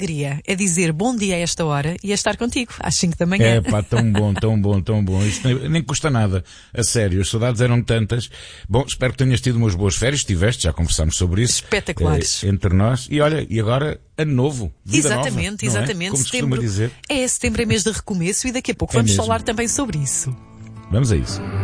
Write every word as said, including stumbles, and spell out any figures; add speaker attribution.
Speaker 1: alegria é dizer bom dia a esta hora e a estar contigo às cinco da manhã.
Speaker 2: É pá, tão bom, tão bom, tão bom. Isto nem, nem custa nada, a sério. As saudades eram tantas. Bom, espero que tenhas tido umas boas férias. Tiveste, já conversámos sobre isso.
Speaker 1: Espetaculares.
Speaker 2: É, entre nós. E olha, e agora, ano novo. Vida
Speaker 1: exatamente,
Speaker 2: nova,
Speaker 1: exatamente.
Speaker 2: É? Como se
Speaker 1: setembro,
Speaker 2: costuma dizer.
Speaker 1: É, setembro é mês de recomeço e daqui a pouco
Speaker 2: É
Speaker 1: vamos
Speaker 2: mesmo.
Speaker 1: falar também sobre isso.
Speaker 2: Vamos a isso.